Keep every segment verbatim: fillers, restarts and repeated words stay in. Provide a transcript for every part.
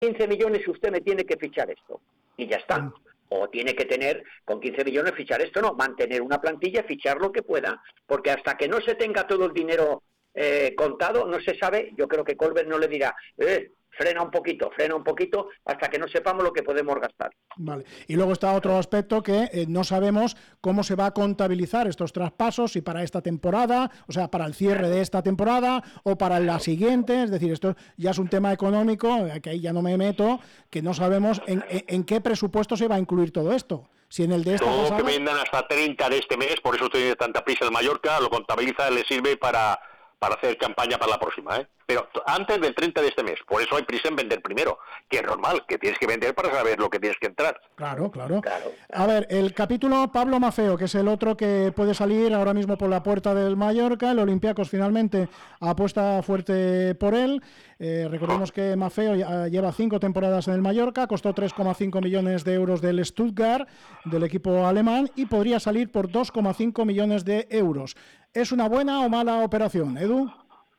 quince millones usted me tiene que fichar esto. Y ya está. Mm. O tiene que tener, con quince millones, fichar esto, no, mantener una plantilla, fichar lo que pueda, porque hasta que no se tenga todo el dinero eh, contado, no se sabe. Yo creo que Colbert no le dirá, eh, frena un poquito, frena un poquito, hasta que no sepamos lo que podemos gastar. Vale. Y luego está otro aspecto que eh, no sabemos cómo se va a contabilizar estos traspasos, si para esta temporada, o sea, para el cierre de esta temporada o para la siguiente. Es decir, esto ya es un tema económico, que ahí ya no me meto, que no sabemos en, en, en qué presupuesto se va a incluir todo esto. Si en el de esta todo pasada... que vendan hasta treinta de este mes, por eso tiene tanta prisa el Mallorca, lo contabiliza, le sirve para, para hacer campaña para la próxima, ¿eh? Pero antes del treinta de este mes, por eso hay prisa en vender primero, que es normal, que tienes que vender para saber lo que tienes que entrar. Claro, claro. claro. A ver, el capítulo Pablo Maffeo, que es el otro que puede salir ahora mismo por la puerta del Mallorca, el Olympiacos finalmente apuesta fuerte por él. Eh, recordemos que Maffeo ya lleva cinco temporadas en el Mallorca, costó tres coma cinco millones de euros del Stuttgart, del equipo alemán, y podría salir por dos coma cinco millones de euros. ¿Es una buena o mala operación, Edu?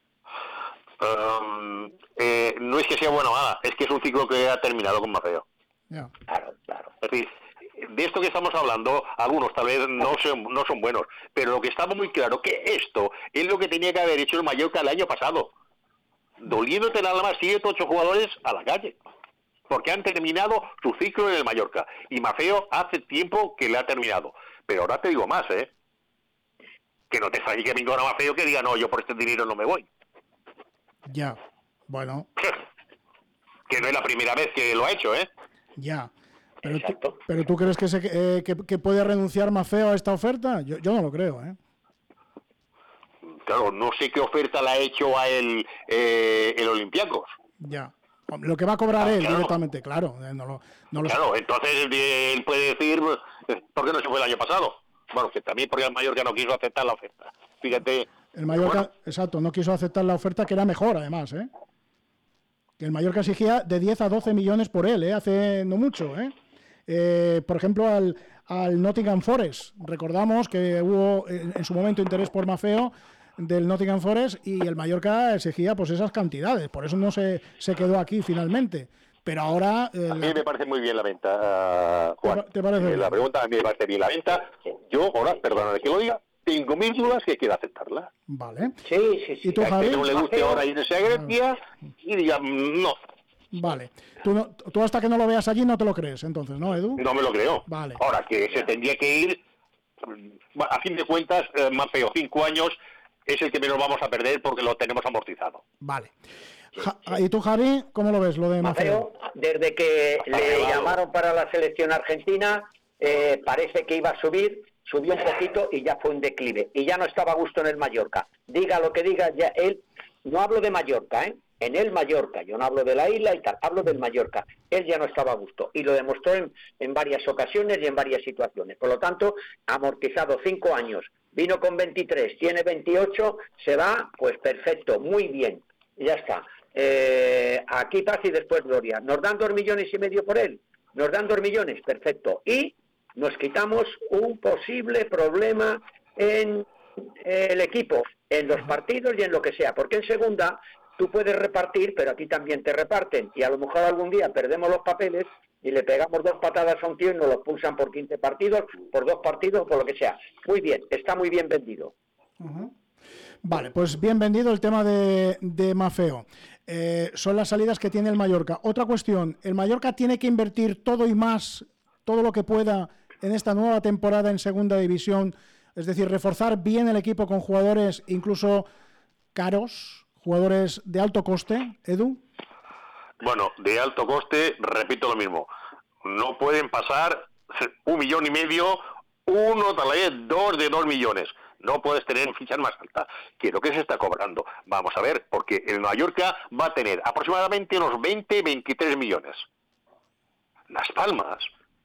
Um, eh, no es que sea buena o mala, es que es un ciclo que ha terminado con Maffeo. Yeah. Claro, claro. Es decir, de esto que estamos hablando, algunos tal vez no son, no son buenos, pero lo que estaba muy claro, que esto es lo que tenía que haber hecho el Mallorca el año pasado, doliéndote nada más siete, ocho jugadores a la calle, porque han terminado su ciclo en el Mallorca, y Maffeo hace tiempo que le ha terminado. Pero ahora te digo más, ¿eh? Que no te extrañe que venga ahora Maffeo que diga, no, yo por este dinero no me voy. Ya, bueno. Que no es la primera vez que lo ha hecho, ¿eh? Ya. Pero tú, pero tú crees que, se, eh, que, que puede renunciar Maffeo a esta oferta? Yo, yo no lo creo, ¿eh? Claro, no sé qué oferta le ha hecho a él eh, el Olympiacos. Ya. Lo que va a cobrar ah, él claro. directamente, claro. No lo, no lo claro, sé. Entonces él puede decir, ¿por qué no se fue el año pasado? Bueno, que también porque el Mallorca no quiso aceptar la oferta. Fíjate. El Mallorca, bueno. exacto, no quiso aceptar la oferta, que era mejor, además, ¿eh? Que el Mallorca exigía de diez a doce millones por él, ¿eh? Hace no mucho, ¿eh? Eh, por ejemplo, al, al Nottingham Forest. Recordamos que hubo en, en su momento interés por Maffeo del Nottingham Forest y el Mallorca exigía pues esas cantidades. Por eso no se, se quedó aquí finalmente. Pero ahora... Eh, a mí la... me parece muy bien la venta, uh, Juan. ¿Te parece bien? La pregunta a mí me parece bien la venta. Yo, ahora, perdóname que lo diga, tengo mil dudas que quiero aceptarla. Vale. Sí, sí, sí. ¿Y tú, Javi? Que no le guste ahora irse a Grecia y diga, no. Vale. Tú, no, tú hasta que no lo veas allí no te lo crees, entonces, ¿no, Edu? No me lo creo. Vale. Ahora, que se tendría que ir, a fin de cuentas, eh, Maffeo, cinco años, es el que menos vamos a perder porque lo tenemos amortizado. Vale. Ja, ¿Y tú, Javi, cómo lo ves, lo de Maffeo? Maffeo, desde que Hasta le llegado. llamaron para la selección argentina, eh, parece que iba a subir, subió un poquito y ya fue un declive. Y ya no estaba a gusto en el Mallorca. Diga lo que diga, ya él, no hablo de Mallorca, ¿eh? En el Mallorca, yo no hablo de la isla y tal, hablo del Mallorca. Él ya no estaba a gusto y lo demostró en, en varias ocasiones y en varias situaciones. Por lo tanto, amortizado cinco años, vino con veintitrés, tiene veintiocho, se va, pues perfecto, muy bien, ya está. Eh, aquí paz y después gloria. ¿Nos dan dos millones y medio por él? ¿Nos dan dos millones? Perfecto. Y nos quitamos un posible problema en eh, el equipo, en los partidos y en lo que sea, porque en segunda tú puedes repartir, pero aquí también te reparten, y a lo mejor algún día perdemos los papeles y le pegamos dos patadas a un tío y nos lo pulsan por quince partidos, por dos partidos, por lo que sea. Muy bien, está muy bien vendido. Uh-huh. Vale, pues bien vendido el tema de, de Maffeo. Eh, son las salidas que tiene el Mallorca. Otra cuestión, ¿el Mallorca tiene que invertir todo y más, todo lo que pueda en esta nueva temporada en segunda división? Es decir, reforzar bien el equipo con jugadores incluso caros, jugadores de alto coste, Edu. Bueno, de alto coste, repito lo mismo. No pueden pasar un millón y medio, uno, tal vez dos de dos millones. No puedes tener fichas más altas que lo que se está cobrando. Vamos a ver, porque el Mallorca va a tener aproximadamente unos veinte, veintitrés millones. Las Palmas,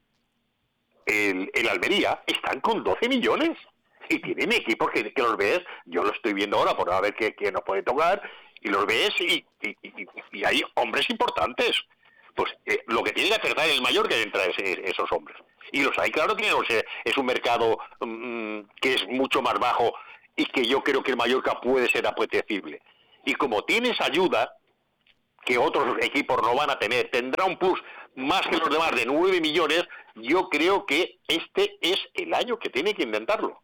el, el Almería, están con doce millones. Y tienen equipos que, que los ves, yo lo estoy viendo ahora por a ver qué, qué nos puede tocar, y los ves y, y, y, y hay hombres importantes. Pues eh, lo que tiene que acertar el Mallorca es entrar ese, esos hombres. Y los hay, claro que no sé, es un mercado um, que es mucho más bajo y que yo creo que el Mallorca puede ser apetecible. Y como tienes ayuda, que otros equipos no van a tener, tendrá un plus más que los demás de nueve millones, yo creo que este es el año que tiene que intentarlo.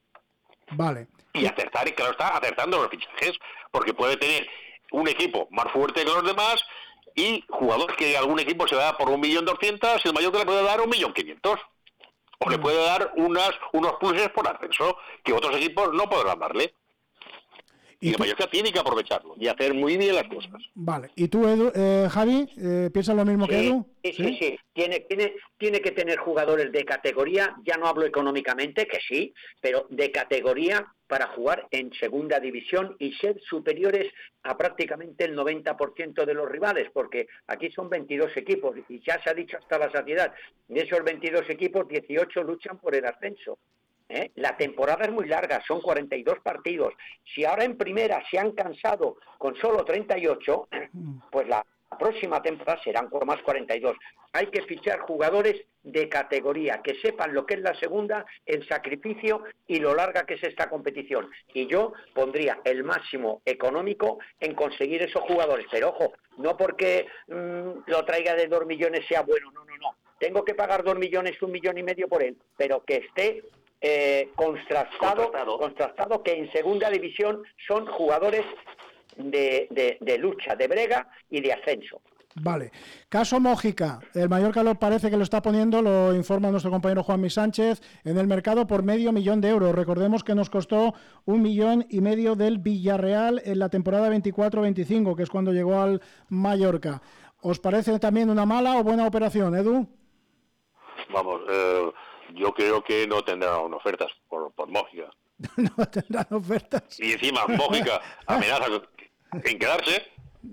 Vale. Y acertar, y claro, está acertando los fichajes, porque puede tener un equipo más fuerte que los demás y jugadores que algún equipo se da por un millón doscientos y el Mallorca le puede dar un millón quinientos. O le puede dar unas unos pluses por ascenso que otros equipos no podrán darle. Y, y el Mallorca tiene que aprovecharlo y hacer muy bien las cosas. Vale. ¿Y tú, Edu, eh, Javi, eh, piensas lo mismo sí, que Edu? Sí, sí, sí. sí. Tiene, tiene, tiene que tener jugadores de categoría, ya no hablo económicamente, que sí, pero de categoría para jugar en segunda división y ser superiores a prácticamente el noventa por ciento de los rivales, porque aquí son veintidós equipos y ya se ha dicho hasta la saciedad, de esos veintidós equipos, dieciocho luchan por el ascenso. ¿Eh? La temporada es muy larga, son cuarenta y dos partidos. Si ahora en primera se han cansado con solo treinta y ocho, pues la próxima temporada serán con más cuarenta y dos. Hay que fichar jugadores de categoría, que sepan lo que es la segunda, el sacrificio y lo larga que es esta competición. Y yo pondría el máximo económico en conseguir esos jugadores. Pero ojo, no porque mmm, lo traiga de dos millones sea bueno, no, no, no. Tengo que pagar dos millones, un millón y medio por él, pero que esté Eh, contrastado, contrastado, contrastado, que en segunda división son jugadores de, de, de lucha, de brega y de ascenso. Vale. Caso Mójica. El Mallorca lo parece que lo está poniendo, lo informa nuestro compañero Juanmi Sánchez, en el mercado por medio millón de euros. Recordemos que nos costó un millón y medio del Villarreal en la temporada veinticuatro veinticinco, que es cuando llegó al Mallorca. ¿Os parece también una mala o buena operación, Edu? Vamos, eh... yo creo que no tendrán ofertas por, por Mójica. No tendrán ofertas. Y encima Mójica amenaza en quedarse.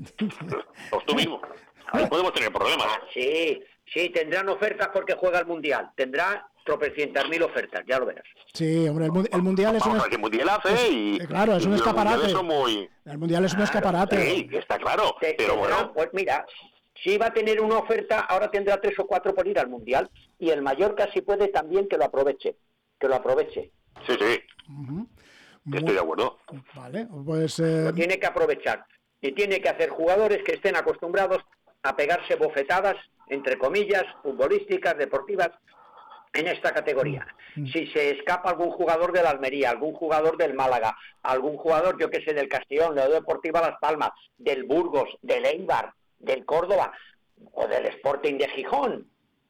Pues tú mismo. Ahí podemos tener problemas. Sí, sí, tendrán ofertas porque juega el Mundial. Tendrá tropecientas mil ofertas, ya lo verás. Sí, hombre, el, el Mundial es Vamos un... a ver qué Mundial hace y... Claro, es un escaparate. Muy... El Mundial es un escaparate. Sí, está claro, Te, pero tendrá, bueno... Pues mira... Si va a tener una oferta, ahora tendrá tres o cuatro por ir al Mundial. Y el Mallorca, si puede, también que lo aproveche. Que lo aproveche. Sí, sí. Uh-huh. Estoy de acuerdo. Vale, pues... Eh... Lo tiene que aprovechar. Y tiene que hacer jugadores que estén acostumbrados a pegarse bofetadas, entre comillas, futbolísticas, deportivas, en esta categoría. Uh-huh. Si se escapa algún jugador del Almería, algún jugador del Málaga, algún jugador, yo que sé, del Castellón, de la Deportiva Las Palmas, del Burgos, del Eibar, del Córdoba o del Sporting de Gijón,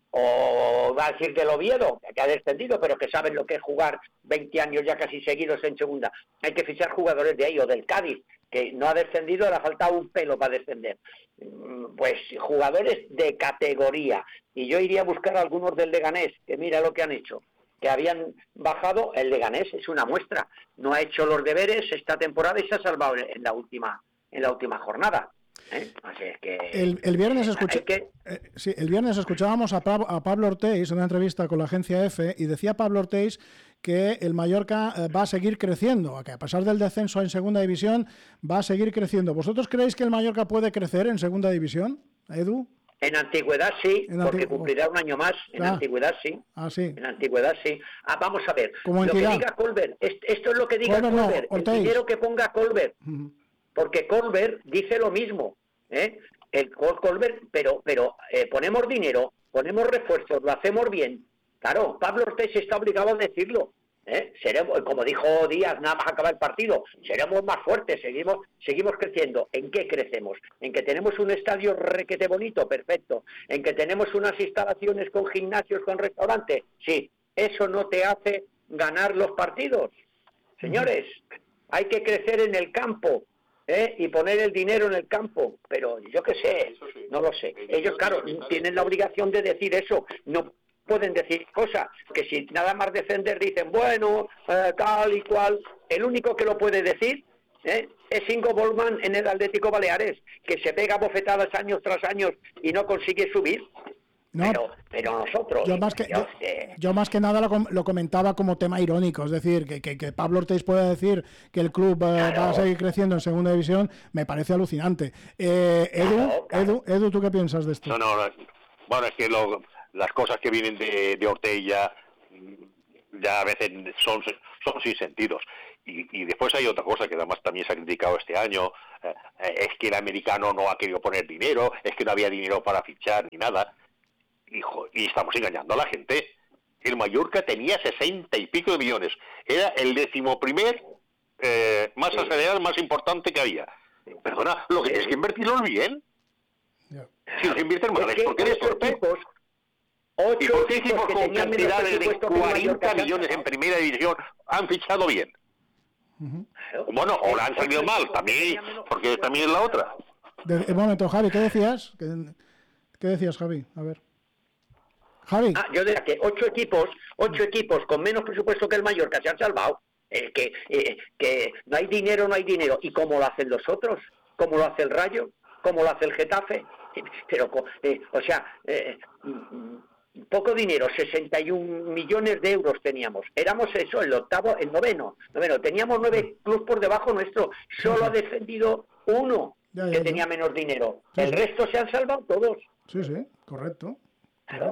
o va a decir del Oviedo, que ha descendido, pero que saben lo que es jugar veinte años ya casi seguidos en segunda. Hay que fichar jugadores de ahí, o del Cádiz, que no ha descendido, le ha faltado un pelo para descender. Pues jugadores de categoría. Y yo iría a buscar a algunos del Leganés, que mira lo que han hecho, que habían bajado. El Leganés es una muestra, no ha hecho los deberes esta temporada y se ha salvado en la última, en la última jornada. ¿Eh? Así es que el, el viernes escuché, que... eh, sí, el viernes escuchábamos a, Pab, a Pablo Ortéis en una entrevista con la agencia EFE y decía Pablo Ortéis que el Mallorca eh, va a seguir creciendo, que a pesar del descenso en segunda división va a seguir creciendo. ¿Vosotros creéis que el Mallorca puede crecer en segunda división, Edu? En antigüedad sí, en porque antigu... cumplirá un año más. En ah. antigüedad sí. Ah, sí. En antigüedad sí. Ah, vamos a ver. Lo que diga Colbert, esto es lo que diga Colbert, Colbert, no, el dinero que ponga Colbert. Uh-huh. Porque Colbert dice lo mismo, ¿eh? El Colbert, pero pero eh, ponemos dinero, ponemos refuerzos, lo hacemos bien. Claro, Pablo Ortéis está obligado a decirlo, ¿eh? Seremos, como dijo Díaz, nada más acabar el partido, seremos más fuertes, seguimos seguimos creciendo. ¿En qué crecemos? En que tenemos un estadio requete bonito, perfecto. En que tenemos unas instalaciones con gimnasios, con restaurantes, sí. Eso no te hace ganar los partidos, señores. Hay que crecer en el campo. ¿Eh? Y poner el dinero en el campo, pero yo qué sé, sí. No lo sé. Ellos, claro, tienen la obligación de decir eso, no pueden decir cosas, que si nada más defender dicen, bueno, eh, tal y cual. El único que lo puede decir ¿eh? es Ingo Bollmann en el Atlético Baleares, que se pega bofetadas años tras años y no consigue subir. No, pero, pero nosotros... Yo más que, yo, eh... yo más que nada lo, lo comentaba como tema irónico, es decir, que, que, que Pablo Ortéis pueda decir que el club claro. va a seguir creciendo en segunda división, me parece alucinante. Eh, Edu, claro, claro. Edu, Edu, ¿tú qué piensas de esto? No, no, no bueno, es que lo, las cosas que vienen de, de Ortéis ya, ya a veces son, son sin sentidos. Y, y después hay otra cosa que además también se ha criticado este año, eh, es que el americano no ha querido poner dinero, es que no había dinero para fichar ni nada. Hijo, y estamos engañando a la gente. El Mallorca tenía sesenta y pico de millones. Era el decimoprimer eh, masa sí. salarial más importante que había. Perdona, lo que tienes que invertirlo bien. Yeah. Si los invierten mal, es porque eres torpe. ¿Y por qué equipos con cantidades de cuarenta millones en primera división han fichado bien? Uh-huh. Bueno, o la han salido mal, también, porque también es la otra. De, un momento, Javi, ¿qué decías? ¿Qué, qué decías, Javi? A ver. Javi. Ah, yo decía que ocho equipos, ocho equipos con menos presupuesto que el Mallorca se han salvado. Eh, que, eh, que no hay dinero, no hay dinero. ¿Y cómo lo hacen los otros? ¿Cómo lo hace el Rayo? ¿Cómo lo hace el Getafe? Pero, eh, o sea, eh, poco dinero, sesenta y un millones de euros teníamos. Éramos eso, el octavo, el noveno. noveno. Teníamos nueve clubes por debajo nuestro. Solo ha defendido uno ya, ya, que ya. tenía menos dinero. Sí, el sí. resto se han salvado todos. Sí, sí, correcto. Claro.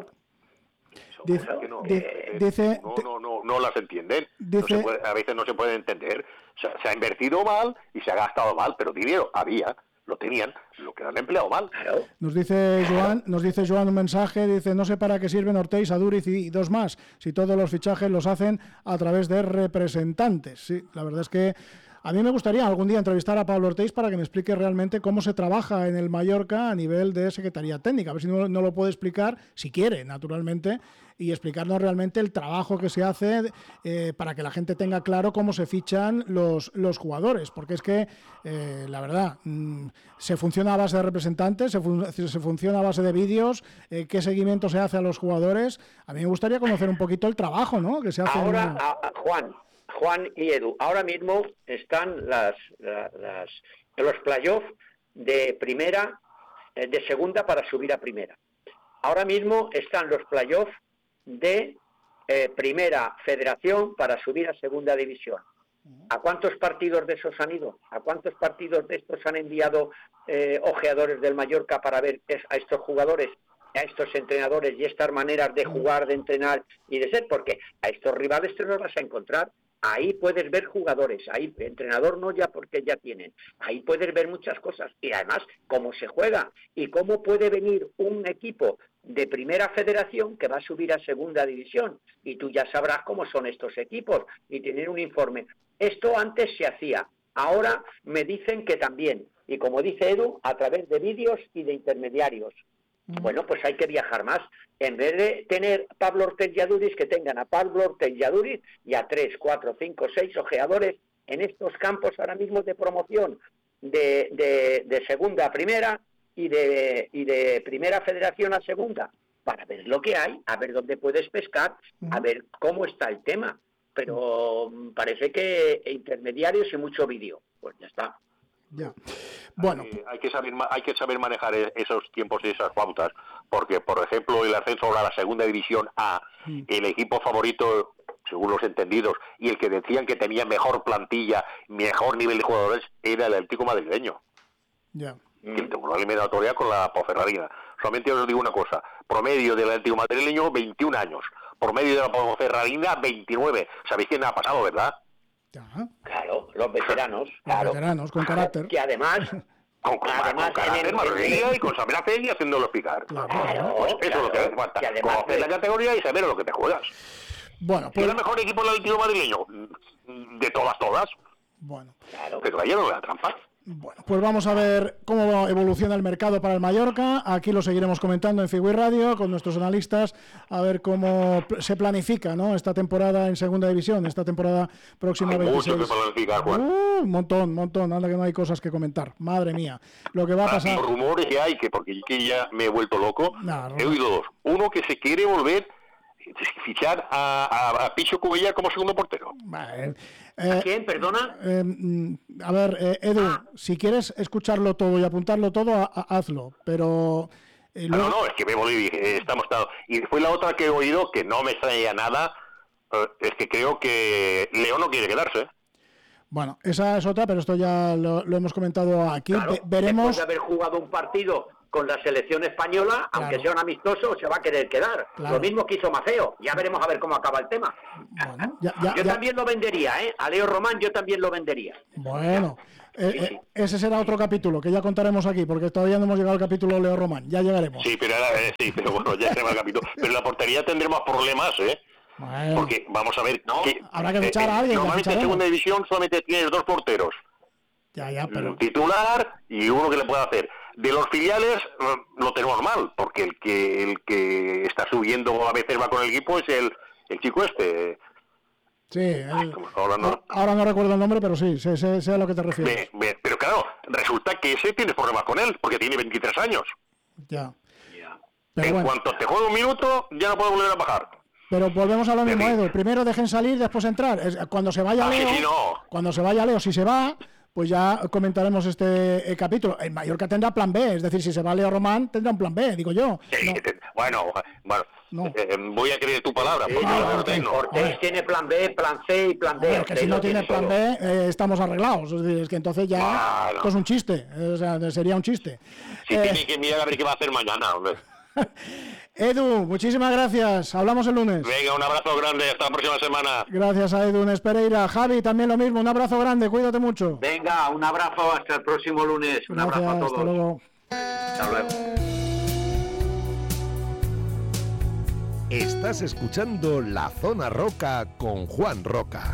Dice, no, eh, dice, no, no, no, no las entienden. Dice, no se puede, a veces no se puede entender. O sea, se ha invertido mal y se ha gastado mal, pero dinero había. Lo tenían, lo que han empleado mal. Nos dice Joan, nos dice Joan un mensaje, dice, no sé para qué sirven Ortiz, Aduriz y dos más, si todos los fichajes los hacen a través de representantes. Sí, la verdad es que a mí me gustaría algún día entrevistar a Pablo Ortiz para que me explique realmente cómo se trabaja en el Mallorca a nivel de Secretaría Técnica. A ver si no, no lo puede explicar, si quiere, naturalmente, y explicarnos realmente el trabajo que se hace eh, para que la gente tenga claro cómo se fichan los, los jugadores. Porque es que, eh, la verdad, mmm, se funciona a base de representantes, se, fun- se funciona a base de vídeos, eh, qué seguimiento se hace a los jugadores. A mí me gustaría conocer un poquito el trabajo, ¿no?, que se hace. Ahora, en... a, a Juan... Juan y Edu, ahora mismo están las, las, las los playoffs de primera, de segunda para subir a primera. Ahora mismo están los playoffs de eh, primera federación para subir a segunda división. ¿A cuántos partidos de esos han ido? ¿A cuántos partidos de estos han enviado eh, ojeadores del Mallorca para ver a estos jugadores, a estos entrenadores y estas maneras de jugar, de entrenar y de ser? Porque a estos rivales te los vas a encontrar. Ahí puedes ver jugadores, ahí entrenador no ya porque ya tienen, ahí puedes ver muchas cosas y además cómo se juega y cómo puede venir un equipo de primera federación que va a subir a segunda división y tú ya sabrás cómo son estos equipos y tener un informe. Esto antes se hacía, ahora me dicen que también y como dice Edu, a través de vídeos y de intermediarios. Bueno, pues hay que viajar más. En vez de tener Pablo Ortiz y Aduriz, que tengan a Pablo Ortiz y Aduriz y a tres, cuatro, cinco, seis ojeadores en estos campos ahora mismo de promoción de, de, de segunda a primera y de, y de primera federación a segunda, para ver lo que hay, a ver dónde puedes pescar, a ver cómo está el tema. Pero parece que intermediarios y mucho vídeo. Pues ya está. Ya. Bueno, hay, hay que saber hay que saber manejar esos tiempos y esas pautas, porque por ejemplo el ascenso a la segunda división A, mm. el equipo favorito, según los entendidos, y el que decían que tenía mejor plantilla, mejor nivel de jugadores, era el Atlético madrileño. Ya. Que tuvo una eliminatoria con la Ponferradina. Solamente os digo una cosa: promedio del Atlético madrileño veintiún años, promedio de la Ponferradina veintinueve. ¿Sabéis quién ha pasado, verdad? Ajá. Claro, los veteranos. Claro. Los veteranos, con carácter. Que además... Con, con, además, con carácter, Madrid y con saber hacer y haciéndolo explicar. Claro, claro, pues eso claro, es lo que hace falta. Conocer pues... la categoría y saber a lo que te juegas. Bueno, pues... ¿Es el mejor equipo del Atlético madrileño? De todas, todas. Bueno. Claro. Pero ayer no le da trampa. Bueno, pues vamos a ver cómo evoluciona el mercado para el Mallorca. Aquí lo seguiremos comentando en Figui Radio con nuestros analistas, a ver cómo se planifica, ¿no?, esta temporada en segunda división, esta temporada próxima. Hay veintiséis. mucho que planificar, Juan. Uh, un montón, montón, anda que no hay cosas que comentar. Madre mía, lo que va a pasar. Los rumores que hay, que porque yo ya me he vuelto loco, nah, he oído dos. Uno que se quiere volver fichar a, a, a Picho Cubillar como segundo portero. Vale. Eh, ¿A quién, perdona? Eh, a ver, eh, Edu, ah. si quieres escucharlo todo y apuntarlo todo, a, a, hazlo, pero... Eh, luego... No, no, es que me volví, eh, estamos... Y después la otra que he oído, que no me extraña nada, eh, es que creo que León no quiere quedarse. Bueno, esa es otra, pero esto ya lo, lo hemos comentado aquí. Claro, Ve- veremos... Después de haber jugado un partido con la selección española, claro. aunque sea un amistoso, se va a querer quedar. Claro. Lo mismo que hizo Maceo. Ya veremos a ver cómo acaba el tema. Bueno, ya, ya, yo ya. también lo vendería, ¿eh? A Leo Román yo también lo vendería. Bueno, eh, sí, sí. Eh, ese será otro capítulo que ya contaremos aquí, porque todavía no hemos llegado al capítulo Leo Román. Ya llegaremos. Sí, pero, eh, sí, pero bueno, ya será el capítulo. Pero en la portería tendremos problemas, ¿eh? Bueno. Porque vamos a ver, ¿no? Que, habrá que fichar eh, a alguien. Normalmente en segunda división solamente tienes dos porteros. Ya, ya, pero... Un titular y uno que le pueda hacer. De los filiales lo tenemos mal, porque el que el que está subiendo a veces va con el equipo es el, el chico este. Sí, el... Ay, ahora, no... ahora no recuerdo el nombre, pero sí, sé, sé, sé a lo que te refieres. Bien, bien. Pero claro, resulta que ese tiene problemas con él, porque tiene veintitrés años. Ya. Pero en bueno. cuanto te juegue un minuto, ya no puedo volver a bajar. Pero volvemos a lo mismo, Edu. Primero dejen salir, después entrar. Cuando se vaya ah, Leo, sí, sí, no. cuando se vaya Leo, si se va, pues ya comentaremos este eh, capítulo. El Mallorca tendrá plan B, es decir, si se va Leo Román, tendrá un plan B, digo yo. Sí, no. bueno, bueno. No. Eh, voy a creer tu palabra. Sí, no, Ortiz, Ortiz tiene plan B, plan C y plan D. Ver, que si no tiene plan B, eh, estamos arreglados. Es decir, es que entonces ya ah, no. esto es un chiste. O sea, sería un chiste. Sí, eh... tiene que mirar a ver qué va a hacer mañana, hombre. Edu, muchísimas gracias. Hablamos el lunes. Venga, un abrazo grande. Hasta la próxima semana. Gracias a Edu Pereira. Javi, también lo mismo. Un abrazo grande. Cuídate mucho. Venga, un abrazo. Hasta el próximo lunes. Un gracias, abrazo a todos. Hasta luego. Hasta luego. Estás escuchando La Zona Roca con Juan Roca.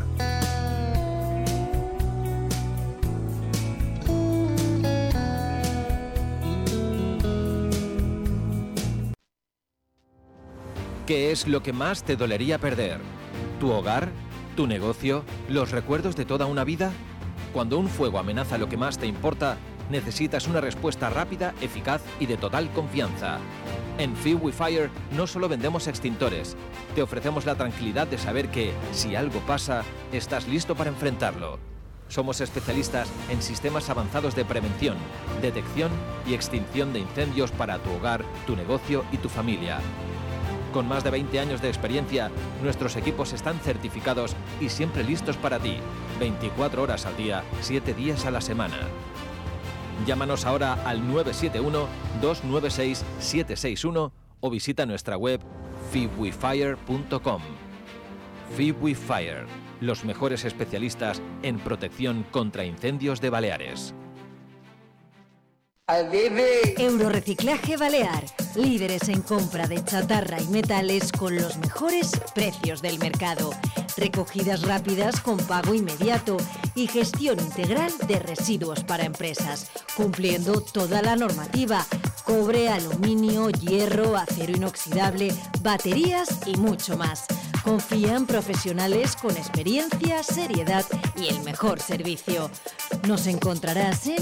¿Qué es lo que más te dolería perder? ¿Tu hogar? ¿Tu negocio? ¿Los recuerdos de toda una vida? Cuando un fuego amenaza lo que más te importa, necesitas una respuesta rápida, eficaz y de total confianza. En FeeWeFire no solo vendemos extintores, te ofrecemos la tranquilidad de saber que, si algo pasa, estás listo para enfrentarlo. Somos especialistas en sistemas avanzados de prevención, detección y extinción de incendios para tu hogar, tu negocio y tu familia. Con más de veinte años de experiencia, nuestros equipos están certificados y siempre listos para ti, veinticuatro horas al día, siete días a la semana. Llámanos ahora al nueve siete uno, dos nueve seis, siete seis uno o visita nuestra web feewefire punto com. FeeWeFire, los mejores especialistas en protección contra incendios de Baleares. Eurorreciclaje Balear, líderes en compra de chatarra y metales con los mejores precios del mercado, recogidas rápidas con pago inmediato y gestión integral de residuos para empresas, cumpliendo toda la normativa: cobre, aluminio, hierro, acero inoxidable, baterías y mucho más. Confían profesionales con experiencia, seriedad y el mejor servicio. Nos encontrarás en